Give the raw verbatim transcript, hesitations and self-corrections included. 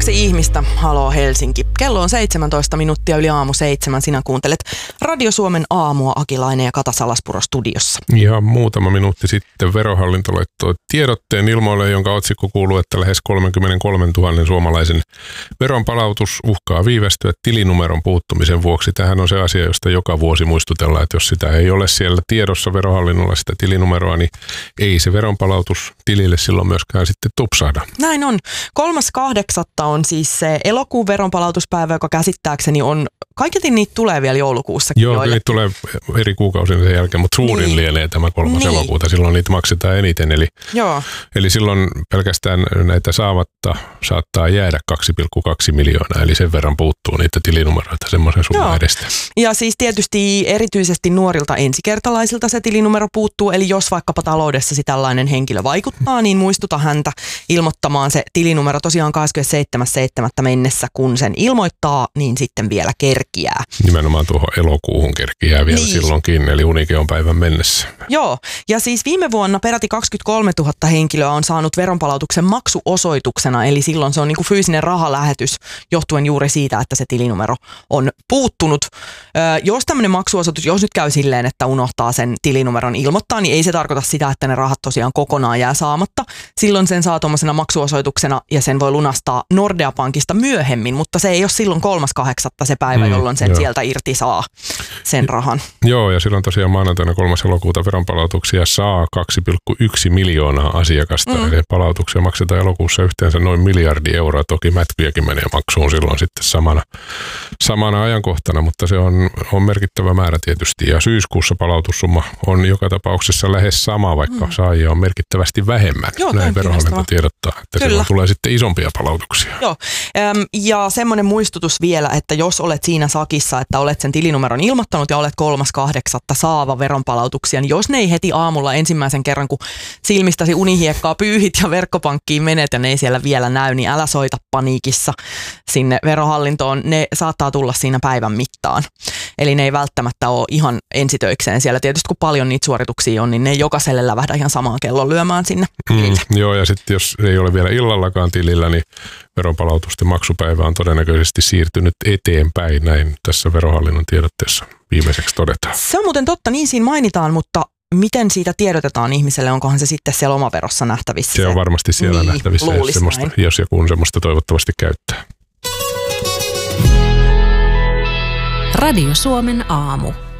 kaksi ihmistä. Haloo Helsinki. Kello on seitsemäntoista minuuttia yli aamu seitsemän. Sinä kuuntelet Radio Suomen aamua. Akilainen ja Kata Salaspuro studiossa. Ihan muutama minuutti sitten Verohallinto laittoi tiedotteen ilmoille, jonka otsikko kuuluu, että lähes kolmekymmentäkolmetuhatta suomalaisen veronpalautus uhkaa viivästyä tilinumeron puuttumisen vuoksi. Tähän on se asia, josta joka vuosi muistutellaan, että jos sitä ei ole siellä tiedossa Verohallinnolla sitä tilinumeroa, niin ei se veronpalautus tilille silloin myöskään sitten tupsahda. Näin on. Kolmas kahdeksatta on siis se elokuun veronpalautuspäivä, joka käsittääkseni on, kaiketi niitä tulee vielä joulukuussakin. Joo, niitä tulee eri kuukausina sen jälkeen, mutta suurin niin. lienee tämä kolmas niin. elokuuta. Silloin niitä maksetaan eniten. Eli, Joo. eli silloin pelkästään näitä saamatta saattaa jäädä kaksi pilkku kaksi miljoonaa, eli sen verran puuttuu niitä tilinumeroita semmoisen summan edestä. Ja siis tietysti erityisesti nuorilta ensikertalaisilta se tilinumero puuttuu, eli jos vaikkapa taloudessasi tällainen henkilö vaikuttaa, niin muistuta häntä ilmoittamaan se tilinumero tosiaan kahdeskymmenesseitsemäs seitsemättä mennessä, kun sen ilmoittaa, niin sitten vielä kerkiää. Nimenomaan tuohon elokuuhun kerkiää vielä niin. silloinkin, eli unike on päivän mennessä. Joo, ja siis viime vuonna peräti kaksikymmentäkolmetuhatta henkilöä on saanut veronpalautuksen maksuosoituksena, eli silloin se on niin kuin fyysinen rahalähetys johtuen juuri siitä, että se tilinumero on puuttunut. Ö, jos tämmöinen maksuosoitus, jos nyt käy silleen, että unohtaa sen tilinumeron ilmoittaa, niin ei se tarkoita sitä, että ne rahat tosiaan kokonaan jää saamatta. Silloin sen saa tuommoisena maksuosoituksena ja sen voi lunastaa Nordea Pankista myöhemmin, mutta se ei ole silloin kolmas kahdeksatta se päivä, mm, jolloin sen joo. sieltä irti saa sen rahan. Joo, ja silloin tosiaan maanantaina kolmas elokuuta veronpalautuksia saa kaksi pilkku yksi miljoonaa asiakasta. Mm. Eli palautuksia maksetaan elokuussa yhteensä noin miljardi euroa. Toki mätkyjäkin menee maksuun silloin sitten samana, samana ajankohtana, mutta se on, on merkittävä määrä tietysti. Ja syyskuussa palautussumma on joka tapauksessa lähes sama, vaikka mm. saajia on merkittävästi vähemmän. Joo, näin Verohallinto tiedottaa, että Kyllä. silloin tulee sitten isompia palautuksia. Joo, ja semmoinen muistutus vielä, että jos olet siinä sakissa, että olet sen tilinumeron ilmoittanut ja olet kolmas kahdeksatta saava veronpalautuksia, niin jos ne ei heti aamulla ensimmäisen kerran, kun silmistäsi unihiekkaa pyyhit ja verkkopankkiin menet ja ne ei siellä vielä näy, niin älä soita paniikissa sinne Verohallintoon. Ne saattaa tulla siinä päivän mittaan. Eli ne ei välttämättä ole ihan ensitöikseen siellä. Tietysti kun paljon niitä suorituksia on, niin ne ei jokaiselle lävähdä ihan samaan kellon lyömään sinne. Mm, joo, ja sitten jos ei ole vielä illallakaan tilillä, niin veronpalautusten maksupäivä on todennäköisesti siirtynyt eteenpäin. Näin tässä Verohallinnon tiedotteessa viimeiseksi todetaan. Se on muuten totta, niin siinä mainitaan, mutta miten siitä tiedotetaan ihmiselle? Onkohan se sitten siellä omaverossa nähtävissä? Se on varmasti siellä niin, nähtävissä, jos, semmoista, jos joku semmoista toivottavasti käyttää. Radio Suomen aamu.